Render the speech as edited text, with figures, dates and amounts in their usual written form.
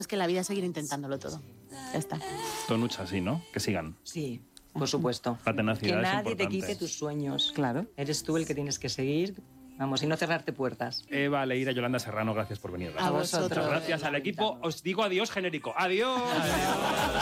Es que la vida es seguir intentándolo todo. Ya está. Tonucha, sí, ¿no? Que sigan. Sí, por supuesto. La tenacidad Que es nadie te importante. quite tus sueños. Claro. Eres tú el que tienes que seguir, vamos, y no cerrarte puertas. Eva, Leira, Yolanda Serrano, gracias por venir. A vosotros. Gracias al equipo. Os digo adiós genérico. ¡Adiós!